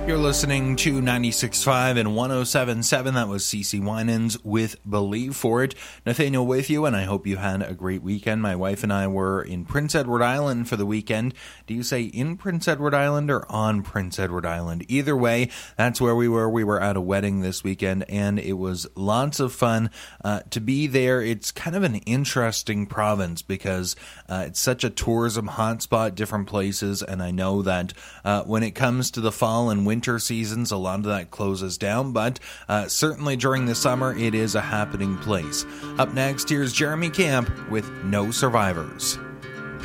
You're listening to 96.5 and 107.7. That was CeCe Winans with Believe For It. Nathaniel with you, and I hope you had a great weekend. My wife and I were in Prince Edward Island for the weekend. Do you say in Prince Edward Island or on Prince Edward Island? Either way, that's where we were. We were at a wedding this weekend, and it was lots of fun to be there. It's kind of an interesting province because it's such a tourism hotspot, different places, and I know that when it comes to the fall and winter seasons, a lot of that closes down, but certainly during the summer, it is a happening place. Up next, here's Jeremy Camp with No Survivors.